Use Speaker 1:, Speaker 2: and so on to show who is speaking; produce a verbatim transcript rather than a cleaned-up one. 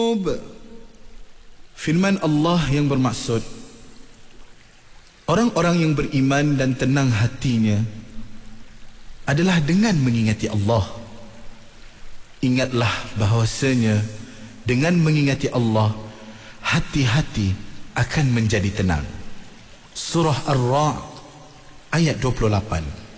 Speaker 1: Firman Allah yang bermaksud orang-orang yang beriman dan tenang hatinya adalah dengan mengingati Allah. Ingatlah bahawasanya dengan mengingati Allah, hati-hati akan menjadi tenang. Surah Ar-Ra'd ayat dua puluh lapan.